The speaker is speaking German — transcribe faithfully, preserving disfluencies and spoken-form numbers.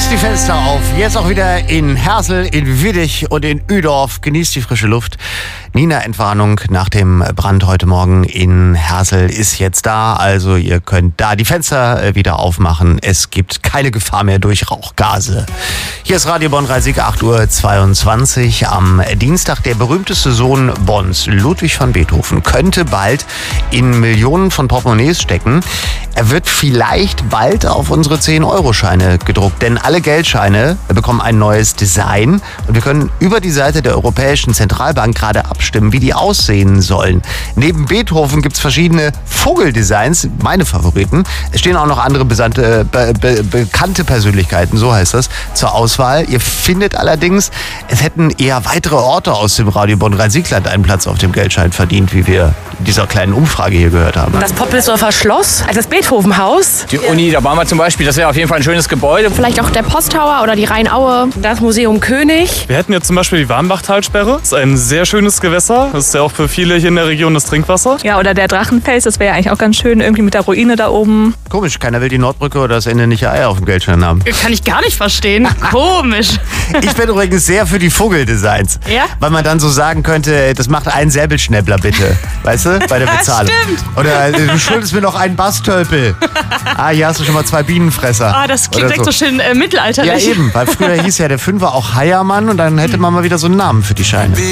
die Fenster auf. Jetzt auch wieder in Hersel, in Widdich und in Üdorf. Genießt die frische Luft. Nina-Entwarnung nach dem Brand heute Morgen in Hersel ist jetzt da. Also ihr könnt da die Fenster wieder aufmachen. Es gibt keine Gefahr mehr durch Rauchgase. Hier ist Radio Bonn drei Sieg, acht Uhr zweiundzwanzig am Dienstag. Der berühmteste Sohn Bonns, Ludwig van Beethoven, könnte bald in Millionen von Portemonnaies stecken. Er wird vielleicht bald auf unsere zehn-Euro-Scheine gedruckt, denn alle Geldscheine bekommen ein neues Design und wir können über die Seite der Europäischen Zentralbank gerade abstimmen, wie die aussehen sollen. Neben Beethoven gibt es verschiedene Vogeldesigns, meine Favoriten. Es stehen auch noch andere besandte, be, be, bekannte Persönlichkeiten, so heißt das, zur Auswahl. Ihr findet allerdings, es hätten eher weitere Orte aus dem Radio Bonn Rhein-Sieg-Land einen Platz auf dem Geldschein verdient, wie wir in dieser kleinen Umfrage hier gehört haben. Das Poppelsdorfer Schloss, also das Beethovenhaus. Die Uni, da waren wir zum Beispiel, das wäre auf jeden Fall ein schönes Gebäude. Vielleicht auch der Posttower oder die Rheinaue. Das Museum König. Wir hätten jetzt zum Beispiel die Warmbachtalsperre. Das ist ein sehr schönes Gewässer. Das ist ja auch für viele hier in der Region das Trinkwasser. Ja, oder der Drachenfels, das wäre ja eigentlich auch ganz schön, irgendwie mit der Ruine da oben. Komisch, keiner will die Nordbrücke oder das indische Eier auf dem Geldschein haben. Kann ich gar nicht verstehen. Komisch. Ich bin übrigens sehr für die Vogeldesigns. Ja? Weil man dann so sagen könnte, das macht einen Säbelschnäppler bitte. Weißt du? Bei der Bezahlung. Stimmt. Oder du schuldest mir noch einen Bastölpel. Ah, hier hast du schon mal zwei Bienenfresser. Ah, das klingt Oder direkt so, so schön äh, mittelalterlich. Ja, eben. Weil früher hieß ja der Fünfer auch Heiermann und dann hätte man mal wieder so einen Namen für die Scheine.